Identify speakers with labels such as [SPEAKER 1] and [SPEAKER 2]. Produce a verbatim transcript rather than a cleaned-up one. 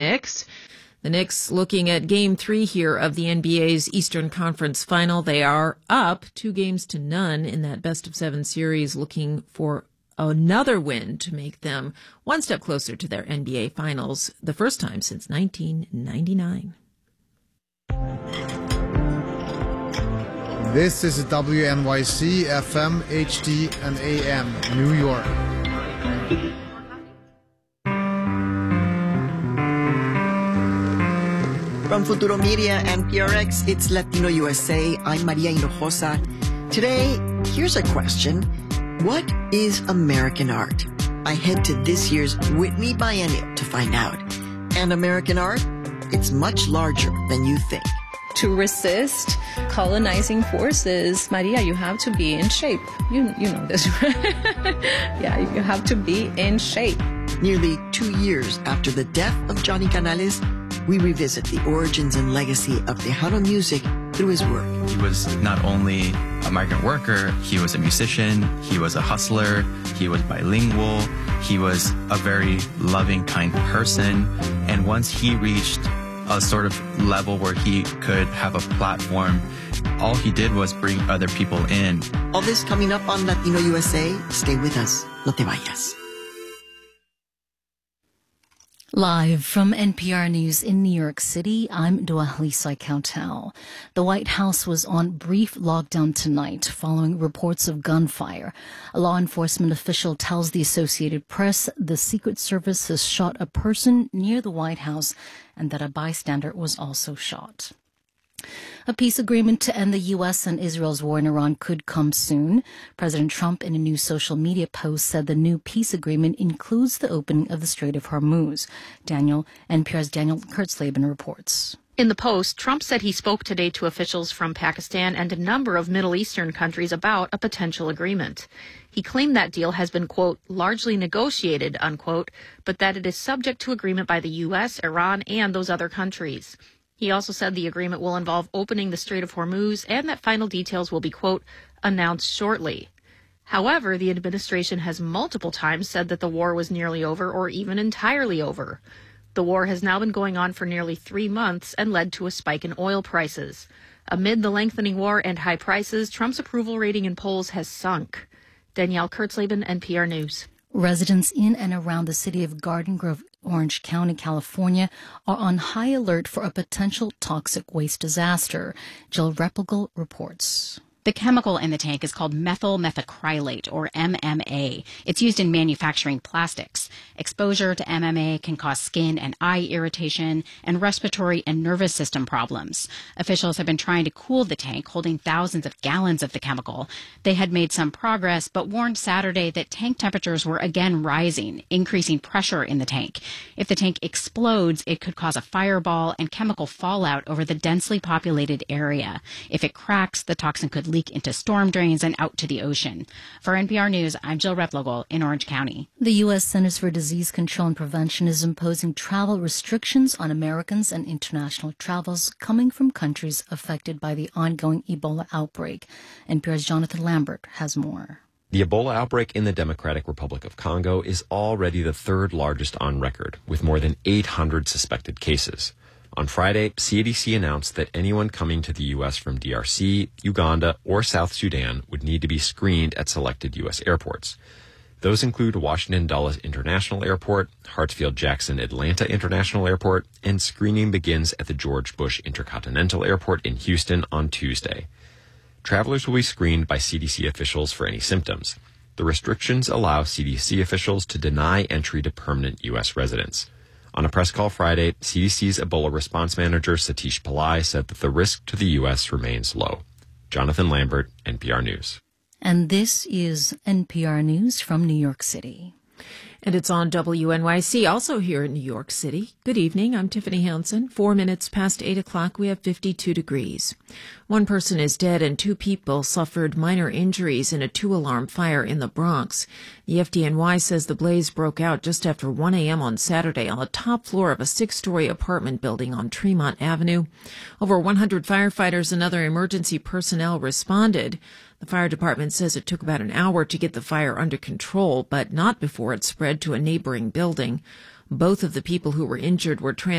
[SPEAKER 1] Knicks. The Knicks looking at game three here of the N B A's Eastern Conference Final. They are up two games to none in that best of seven series, looking for another win to make them one step closer to their N B A Finals, the first time since nineteen ninety-nine.
[SPEAKER 2] This is W N Y C F M, H D, and A M, New York.
[SPEAKER 3] From Futuro Media and P R X, it's Latino U S A. I'm Maria Hinojosa. Today, here's a question. What is American art? I head to this year's Whitney Biennial to find out. And American art? It's much larger than you think.
[SPEAKER 4] To resist colonizing forces, Maria, you have to be in shape. You you know this, right? Yeah, you have to be in shape.
[SPEAKER 3] Nearly two years after the death of Johnny Canales, we revisit the origins and legacy of Tejano music through his work.
[SPEAKER 5] He was not only a migrant worker, he was a musician, he was a hustler, he was bilingual, he was a very loving, kind person. And once he reached a sort of level where he could have a platform, all he did was bring other people in.
[SPEAKER 3] All this coming up on Latino U S A. Stay with us. No te vayas.
[SPEAKER 6] Live from N P R News in New York City, I'm Dua-Lisa Kautel. The White House was on brief lockdown tonight following reports of gunfire. A law enforcement official tells the Associated Press the Secret Service has shot a person near the White House and that a bystander was also shot. A peace agreement to end the U S and Israel's war in Iran could come soon. President Trump, in a new social media post, said the new peace agreement includes the opening of the Strait of Hormuz. Daniel, N P R's Daniel Kurtzleben reports.
[SPEAKER 7] In the post, Trump said he spoke today to officials from Pakistan and a number of Middle Eastern countries about a potential agreement. He claimed that deal has been, quote, largely negotiated, unquote, but that it is subject to agreement by the U S, Iran, and those other countries. He also said the agreement will involve opening the Strait of Hormuz and that final details will be, quote, announced shortly. However, the administration has multiple times said that the war was nearly over or even entirely over. The war has now been going on for nearly three months and led to a spike in oil prices. Amid the lengthening war and high prices, Trump's approval rating in polls has sunk. Danielle Kurtzleben, N P R News.
[SPEAKER 6] Residents in and around the city of Garden Grove, Orange County, California, are on high alert for a potential toxic waste disaster. Jill Replogle reports.
[SPEAKER 8] The chemical in the tank is called methyl methacrylate, or M M A. It's used in manufacturing plastics. Exposure to M M A can cause skin and eye irritation and respiratory and nervous system problems. Officials have been trying to cool the tank, holding thousands of gallons of the chemical. They had made some progress, but warned Saturday that tank temperatures were again rising, increasing pressure in the tank. If the tank explodes, it could cause a fireball and chemical fallout over the densely populated area. If it cracks, the toxin could leak into storm drains and out to the ocean. For N P R News, I'm Jill Replogle in Orange County.
[SPEAKER 6] The U S Centers for Disease Control and Prevention is imposing travel restrictions on Americans and international travels coming from countries affected by the ongoing Ebola outbreak. N P R's Jonathan Lambert has more.
[SPEAKER 9] The Ebola outbreak in the Democratic Republic of Congo is already the third largest on record, with more than eight hundred suspected cases. On Friday, C D C announced that anyone coming to the U S from D R C, Uganda, or South Sudan would need to be screened at selected U S airports. Those include Washington Dulles International Airport, Hartsfield-Jackson Atlanta International Airport, and screening begins at the George Bush Intercontinental Airport in Houston on Tuesday. Travelers will be screened by C D C officials for any symptoms. The restrictions allow C D C officials to deny entry to permanent U S residents. On a press call Friday, C D C's Ebola response manager Satish Pillai said that the risk to the U S remains low. Jonathan Lambert, N P R News.
[SPEAKER 6] And this is N P R News from New York City.
[SPEAKER 1] And it's on W N Y C, also here in New York City. Good evening. I'm Tiffany Hansen. Four minutes past eight o'clock, we have fifty-two degrees. One person is dead and two people suffered minor injuries in a two-alarm fire in the Bronx. The F D N Y says the blaze broke out just after one a.m. on Saturday on the top floor of a six-story apartment building on Tremont Avenue. Over one hundred firefighters and other emergency personnel responded. The fire department says it took about an hour to get the fire under control, but not before it spread to a neighboring building. Both of the people who were injured were transferred